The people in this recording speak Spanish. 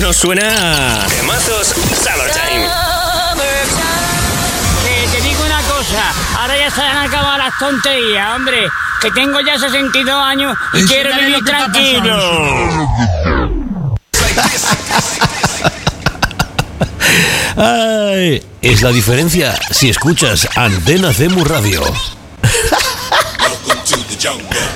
nos suena Temazos Summertime. Te digo una cosa, ahora ya se han acabado las tonterías, hombre, que tengo ya 62 años y quiero vivir tranquilo. Ay, es la diferencia si escuchas Antena CEMU Radio.